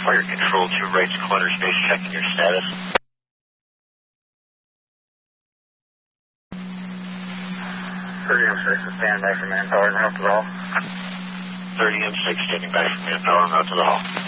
Fire Control 2, right corner space, checking your status. 30M6 standing by for manpower and out to the hall. 30M6 standing by for manpower and out to the hall.